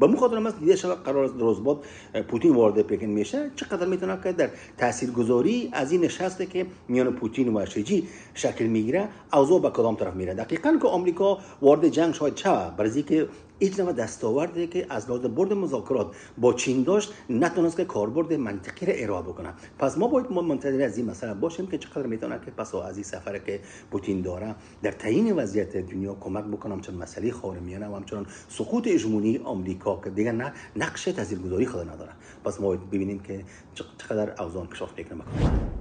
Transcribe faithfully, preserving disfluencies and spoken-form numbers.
به مخاطر است دیده شود قرار است روز بعد پوتین وارد پکن میشه، چقدر میتونه که در تاثیرگذاری از این نشسته که میان پوتین و شیجی شکل میگیره، اوضاع به کدام طرف میره. دقیقاً که آمریکا وارد جنگ شاید چه برای که هیچ نوع دستاوردی که از لحاظ برد مذاکرات با چین داشت نتونست که کاربرد منطقی را ارائه بکنه. پس ما باید منتظر از این مسئله باشیم که چقدر میتونه که پس از این سفر که پوتین داره در تعیین وضعیت دنیا کمک بکنه، همچنان مسئله خاورمیانه و همچنان سقوط هژمونی آمریکا که دیگر نه نقش تاثیرگذاری خود نداره. پس ما باید ببینیم که چقدر اوضاع انکشاف میکنه.